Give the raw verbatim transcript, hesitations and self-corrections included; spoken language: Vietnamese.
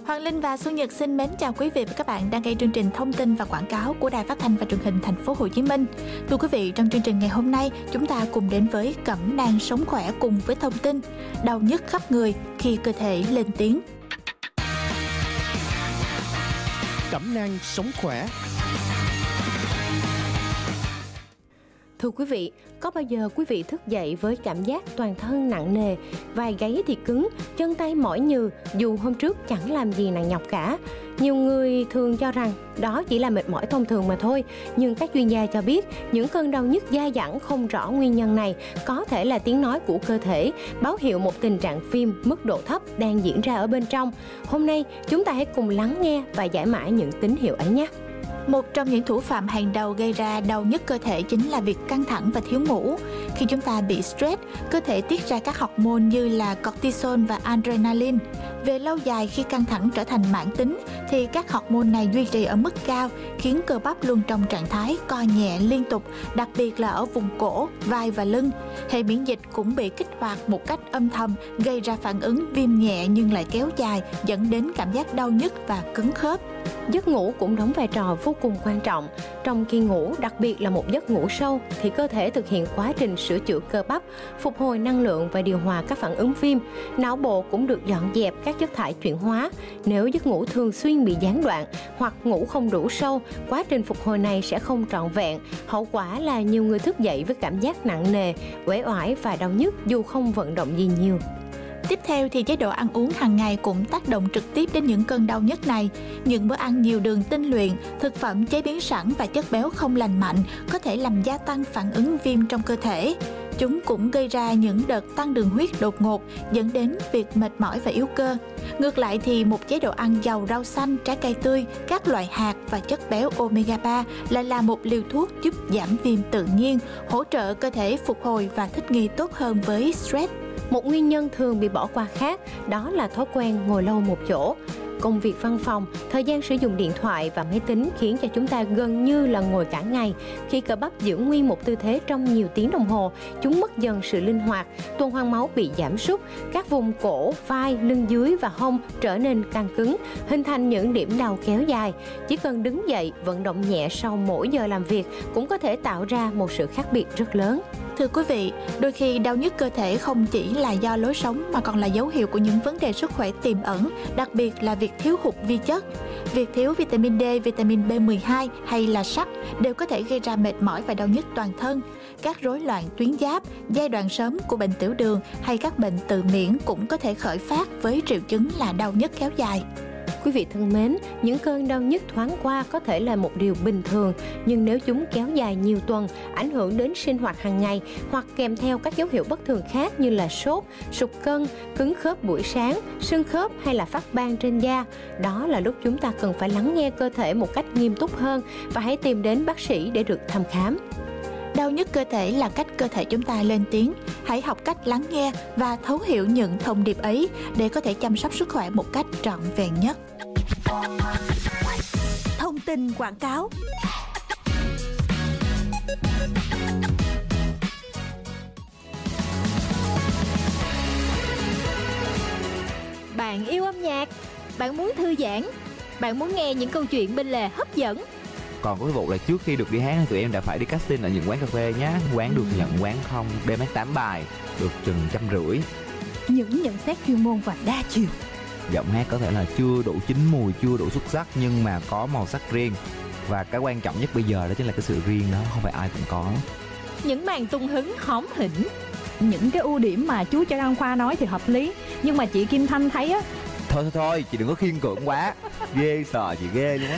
Hoàng Linh và Xuân Nhật xin mến chào quý vị và các bạn đang nghe chương trình thông tin và quảng cáo của Đài Phát thanh và Truyền hình Thành phố Hồ Chí Minh. Thưa quý vị, trong chương trình ngày hôm nay, chúng ta cùng đến với cẩm nang sống khỏe cùng với thông tin đau nhức khắp người khi cơ thể lên tiếng. Cẩm nang sống khỏe. Thưa quý vị, có bao giờ quý vị thức dậy với cảm giác toàn thân nặng nề, vai gáy thì cứng, chân tay mỏi nhừ dù hôm trước chẳng làm gì nặng nhọc cả? Nhiều người thường cho rằng đó chỉ là mệt mỏi thông thường mà thôi, nhưng các chuyên gia cho biết những cơn đau nhức dai dẳng không rõ nguyên nhân này có thể là tiếng nói của cơ thể, báo hiệu một tình trạng viêm mức độ thấp đang diễn ra ở bên trong. Hôm nay, chúng ta hãy cùng lắng nghe và giải mã những tín hiệu ấy nhé. Một trong những thủ phạm hàng đầu gây ra đau nhức cơ thể chính là việc căng thẳng và thiếu ngủ. Khi chúng ta bị stress, cơ thể tiết ra các hormone như là cortisol và adrenaline. Về lâu dài, khi căng thẳng trở thành mãn tính, thì các hormone này duy trì ở mức cao, khiến cơ bắp luôn trong trạng thái co nhẹ liên tục, đặc biệt là ở vùng cổ, vai và lưng. Hệ miễn dịch cũng bị kích hoạt một cách âm thầm, gây ra phản ứng viêm nhẹ nhưng lại kéo dài, dẫn đến cảm giác đau nhức và cứng khớp. Giấc ngủ cũng đóng vai trò vô cùng quan trọng. Trong khi ngủ, đặc biệt là một giấc ngủ sâu, thì cơ thể thực hiện quá trình sửa chữa cơ bắp, phục hồi năng lượng và điều hòa các phản ứng viêm. Não bộ cũng được dọn dẹp các chất thải chuyển hóa. Nếu giấc ngủ thường xuyên bị gián đoạn hoặc ngủ không đủ sâu, quá trình phục hồi này sẽ không trọn vẹn. Hậu quả là nhiều người thức dậy với cảm giác nặng nề, uể oải và đau nhức dù không vận động gì nhiều. Tiếp theo thì chế độ ăn uống hàng ngày cũng tác động trực tiếp đến những cơn đau nhức này. Những bữa ăn nhiều đường tinh luyện, thực phẩm chế biến sẵn và chất béo không lành mạnh có thể làm gia tăng phản ứng viêm trong cơ thể. Chúng cũng gây ra những đợt tăng đường huyết đột ngột, dẫn đến việc mệt mỏi và yếu cơ. Ngược lại thì một chế độ ăn giàu rau xanh, trái cây tươi, các loại hạt và chất béo omega ba lại là một liều thuốc giúp giảm viêm tự nhiên, hỗ trợ cơ thể phục hồi và thích nghi tốt hơn với stress. Một nguyên nhân thường bị bỏ qua khác, đó là thói quen ngồi lâu một chỗ. Công việc văn phòng, thời gian sử dụng điện thoại và máy tính khiến cho chúng ta gần như là ngồi cả ngày. Khi cơ bắp giữ nguyên một tư thế trong nhiều tiếng đồng hồ, chúng mất dần sự linh hoạt, tuần hoàn máu bị giảm sút, các vùng cổ, vai, lưng dưới và hông trở nên căng cứng, hình thành những điểm đau kéo dài. Chỉ cần đứng dậy, vận động nhẹ sau mỗi giờ làm việc cũng có thể tạo ra một sự khác biệt rất lớn. Thưa quý vị, đôi khi đau nhức cơ thể không chỉ là do lối sống mà còn là dấu hiệu của những vấn đề sức khỏe tiềm ẩn, đặc biệt là việc thiếu hụt vi chất. Việc thiếu vitamin D, vitamin B mười hai hay là sắt đều có thể gây ra mệt mỏi và đau nhức toàn thân. Các rối loạn tuyến giáp, giai đoạn sớm của bệnh tiểu đường hay các bệnh tự miễn cũng có thể khởi phát với triệu chứng là đau nhức kéo dài. Quý vị thân mến, những cơn đau nhức thoáng qua có thể là một điều bình thường, nhưng nếu chúng kéo dài nhiều tuần, ảnh hưởng đến sinh hoạt hàng ngày hoặc kèm theo các dấu hiệu bất thường khác như là sốt, sụt cân, cứng khớp buổi sáng, sưng khớp hay là phát ban trên da, đó là lúc chúng ta cần phải lắng nghe cơ thể một cách nghiêm túc hơn và hãy tìm đến bác sĩ để được thăm khám. Đau nhức cơ thể là cách cơ thể chúng ta lên tiếng. Hãy học cách lắng nghe và thấu hiểu những thông điệp ấy để có thể chăm sóc sức khỏe một cách trọn vẹn nhất. Thông tin quảng cáo. Bạn yêu âm nhạc, bạn muốn thư giãn, bạn muốn nghe những câu chuyện bên lề hấp dẫn. Còn có cái vụ là trước khi được đi hát tụi em đã phải đi casting ở những quán cà phê nhá. Quán được nhận, quán không. Đêm hát tám bài được chừng trăm rưỡi. Những nhận xét chuyên môn và đa chiều. Giọng hát có thể là chưa đủ chín mùi, chưa đủ xuất sắc nhưng mà có màu sắc riêng. Và cái quan trọng nhất bây giờ đó chính là cái sự riêng đó, không phải ai cũng có. Những màn tung hứng hóm hỉnh. Những cái ưu điểm mà chú Trang Đăng Khoa nói thì hợp lý, nhưng mà chị Kim Thanh thấy á, Thôi thôi thôi, chị đừng có khiên cưỡng quá. Ghê, sợ chị ghê luôn á.